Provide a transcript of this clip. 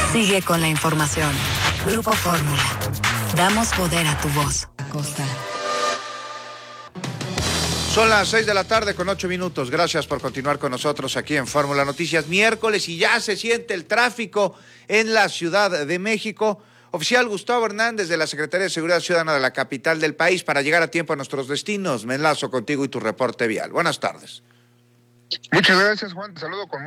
Sigue con la información. Grupo Fórmula. Damos poder a tu voz. Acosta. Son las 6 de la tarde con 8 minutos. Gracias por continuar con nosotros aquí en Fórmula Noticias. Miércoles y ya se siente el tráfico en la Ciudad de México. Oficial Gustavo Hernández de la Secretaría de Seguridad Ciudadana de la capital del país para llegar a tiempo a nuestros destinos. Me enlazo contigo y tu reporte vial. Buenas tardes. Muchas gracias, Juan. Te saludo con